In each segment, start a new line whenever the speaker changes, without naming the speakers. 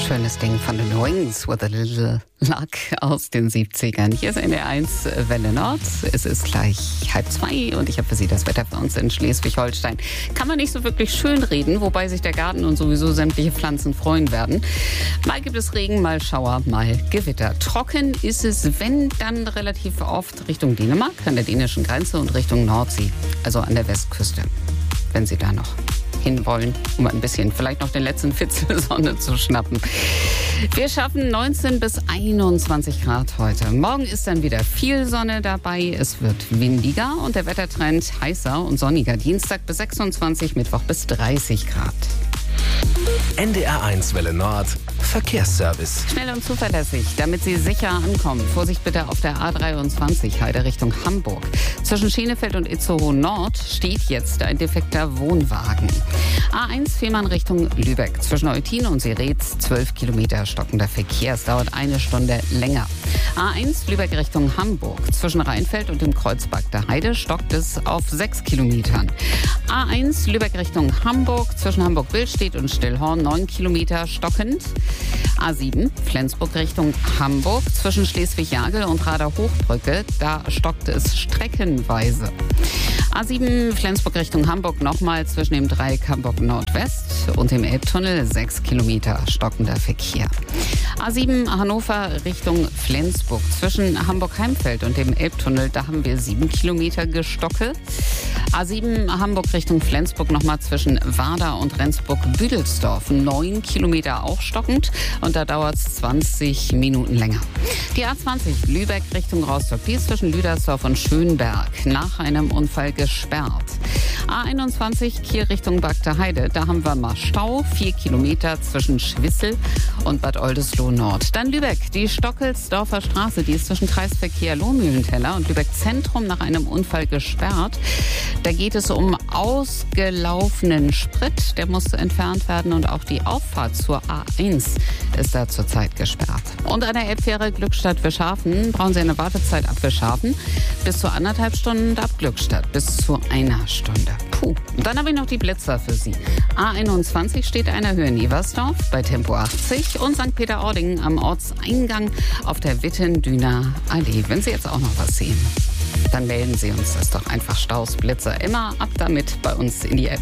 Schönes Ding von den Wings with a Little Luck aus den 70ern. Hier ist NDR1 Welle Nord. Es ist gleich 1:30 und ich habe für Sie das Wetter für uns in Schleswig-Holstein. Kann man nicht so wirklich schön reden, wobei sich der Garten und sowieso sämtliche Pflanzen freuen werden. Mal gibt es Regen, mal Schauer, mal Gewitter. Trocken ist es, wenn dann relativ oft Richtung Dänemark, an der dänischen Grenze und Richtung Nordsee, also an der Westküste, wenn Sie da noch hinwollen, um ein bisschen vielleicht noch den letzten Fitzel Sonne zu schnappen. Wir schaffen 19 bis 21 Grad heute. Morgen ist dann wieder viel Sonne dabei. Es wird windiger und der Wettertrend heißer und sonniger. Dienstag bis 26, Mittwoch bis 30 Grad.
NDR1 Welle Nord Verkehrsservice.
Schnell und zuverlässig, damit Sie sicher ankommen. Vorsicht bitte auf der A23 Heide Richtung Hamburg. Zwischen Schenefeld und Itzehoe Nord steht jetzt ein defekter Wohnwagen. A1 Fehmarn Richtung Lübeck. Zwischen Eutin und Seretz 12 Kilometer stockender Verkehr. Es dauert eine Stunde länger. A1 Lübeck Richtung Hamburg. Zwischen Rheinfeld und dem Kreuzberg der Heide stockt es auf 6 Kilometern. A1 Lübeck Richtung Hamburg. Zwischen Hamburg-Willstedt und Stillhorn 9 Kilometer stockend. A7 Flensburg Richtung Hamburg. Zwischen Schleswig-Jagel und Rader-Hochbrücke, da stockt es streckenweise. A7 Flensburg Richtung Hamburg nochmal zwischen dem Dreieck Hamburg Nordwest und dem Elbtunnel 6 Kilometer stockender Verkehr. A7 Hannover Richtung Flensburg. Zwischen Hamburg-Heimfeld und dem Elbtunnel, da haben wir 7 Kilometer Gestocke. A7 Hamburg Richtung Flensburg nochmal zwischen Warda und Rendsburg-Büdelsdorf. 9 Kilometer auch stockend und da dauert es 20 Minuten länger. Die A20 Lübeck Richtung Rostock, die ist zwischen Lüdersdorf und Schönberg nach einem Unfall gesperrt. A21 Kiel Richtung Bagda Heide, da haben wir mal Stau, 4 Kilometer zwischen Schwissel und Bad Oldesloe Nord. Dann Lübeck, die Stockelsdorfer Straße, die ist zwischen Kreisverkehr Lohmühlenteller und Lübeck Zentrum nach einem Unfall gesperrt. Da geht es um ausgelaufenen Sprit, der muss entfernt werden und auch die Auffahrt zur A1 ist da zurzeit gesperrt. Und an der Elbfähre Glückstadt-Wischhafen brauchen Sie eine Wartezeit ab Wischhafen bis zu 1,5 Stunden und ab Glückstadt bis zu 1 Stunde. Puh. Und dann habe ich noch die Blitzer für Sie. A21 steht einer Höhe in Eversdorf bei Tempo 80 und St. Peter-Ording am Ortseingang auf der Wittendüner Allee. Wenn Sie jetzt auch noch was sehen, dann melden Sie uns das doch einfach. Staus, Blitzer, immer ab damit bei uns in die App.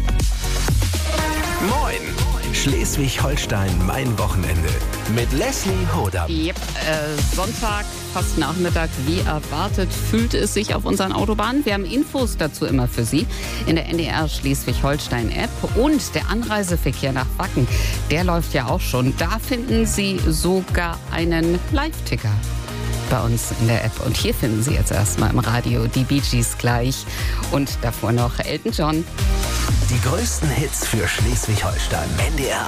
Moin! Schleswig-Holstein, mein Wochenende. Mit Leslie Hodam.
Yep, Sonntag, fast Nachmittag, wie erwartet, fühlt es sich auf unseren Autobahnen. Wir haben Infos dazu immer für Sie in der NDR Schleswig-Holstein-App. Und der Anreiseverkehr nach Wacken, der läuft ja auch schon. Da finden Sie sogar einen Live-Ticker bei uns in der App. Und hier finden Sie jetzt erstmal im Radio die Bee Gees gleich und davor noch Elton John.
Die größten Hits für Schleswig-Holstein. NDR